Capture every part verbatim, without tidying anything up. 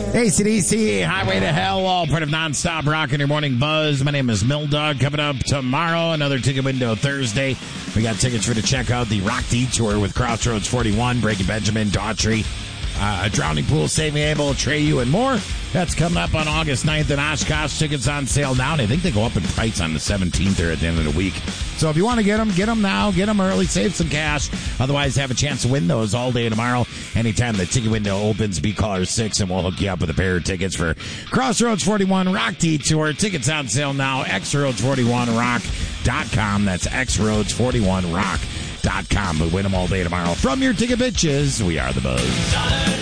A C D C, Highway to Hell, all part of nonstop rock in your morning buzz. My name is Mildog. Coming up tomorrow, another Ticket Window Thursday. We got tickets for to check out the Rock Detour with Crossroads forty-one, Breaking Benjamin, Daughtry, uh, Drowning Pool, Saving Abel, Treyu, and more. That's coming up on August ninth in Oshkosh. Tickets on sale now, and I think they go up in price on the seventeenth or at the end of the week. So if you want to get them, get them now. Get them early. Save some cash. Otherwise, have a chance to win those all day tomorrow. Anytime the ticket window opens, be caller six, and we'll hook you up with a pair of tickets for Crossroads forty-one Rock Detour. Tickets on sale now. x roads forty-one rock dot com. That's x roads forty-one rock dot com. But win them all day tomorrow. From your ticket bitches, we are the Buzz.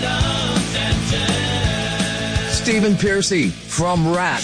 Stephen Piercy from Rat.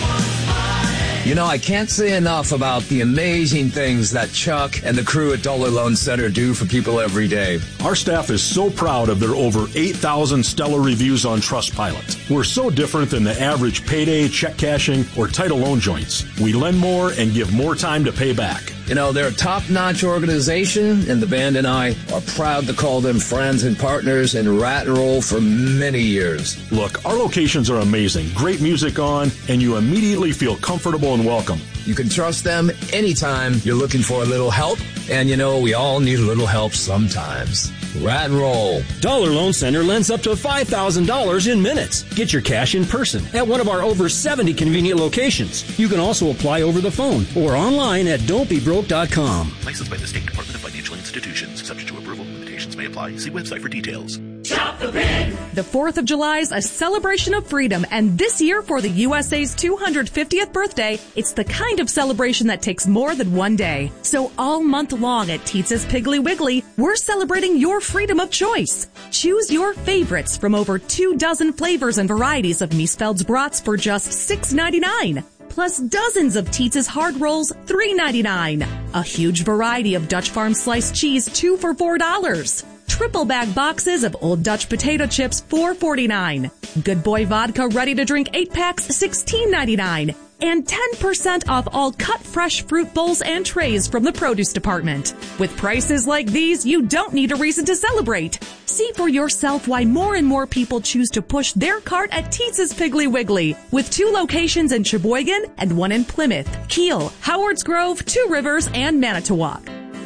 You know, I can't say enough about the amazing things that Chuck and the crew at Dollar Loan Center do for people every day. Our staff is so proud of their over eight thousand stellar reviews on Trustpilot. We're so different than the average payday, check cashing, or title loan joints. We lend more and give more time to pay back. You know, they're a top-notch organization, and the band and I are proud to call them friends and partners in Rat and Roll for many years. Look, our locations are amazing. Great music on, and you immediately feel comfortable and welcome. You can trust them anytime you're looking for a little help, and you know, we all need a little help sometimes. Rat and Roll. Dollar Loan Center lends up to five thousand dollars in minutes. Get your cash in person at one of our over seventy convenient locations. You can also apply over the phone or online at don't be broke dot com. Licensed by the State Department of Financial Institutions. Subject to approval. Limitations may apply. See website for details. Shop the Pig! The fourth of July is a celebration of freedom, and this year for the U S A's two hundred fiftieth birthday, it's the kind of celebration that takes more than one day. So all month long at Teetz's Piggly Wiggly, we're celebrating your freedom of choice. Choose your favorites from over two dozen flavors and varieties of Miesfeld's brats for just six ninety-nine. Plus dozens of Teetz's hard rolls, three ninety-nine. A huge variety of Dutch Farm sliced cheese, two for four dollars. Triple bag boxes of Old Dutch potato chips, four forty-nine. Good Boy vodka ready to drink eight packs, sixteen ninety-nine. And ten percent off all cut fresh fruit bowls and trays from the produce department. With prices like these, you don't need a reason to celebrate. See for yourself why more and more people choose to push their cart at Teetz's Piggly Wiggly, with two locations in Sheboygan and one in Plymouth, Kiel, Howards Grove, Two Rivers, and Manitowoc.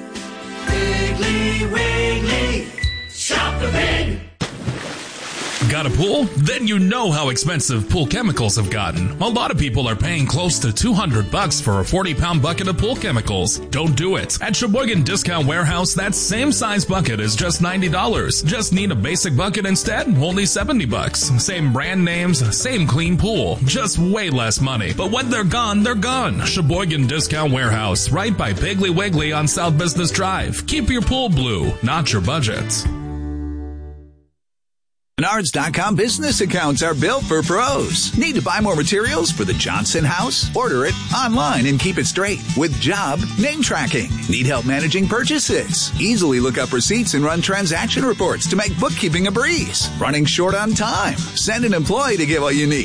Piggly Wiggly, shop the pig. Got a pool? Then you know how expensive pool chemicals have gotten. A lot of people are paying close to two hundred bucks for a forty pound bucket of pool chemicals. Don't do it. At Sheboygan Discount Warehouse, that same size bucket is just ninety dollars. Just need a basic bucket instead? Only seventy bucks. Same brand names, same clean pool. Just way less money. But when they're gone, they're gone. Sheboygan Discount Warehouse, right by Piggly Wiggly on South Business Drive. Keep your pool blue, not your budget. Menards dot com business accounts are built for pros. Need to buy more materials for the Johnson house? Order it online and keep it straight with Job Name Tracking. Need help managing purchases? Easily look up receipts and run transaction reports to make bookkeeping a breeze. Running short on time? Send an employee to get what you need.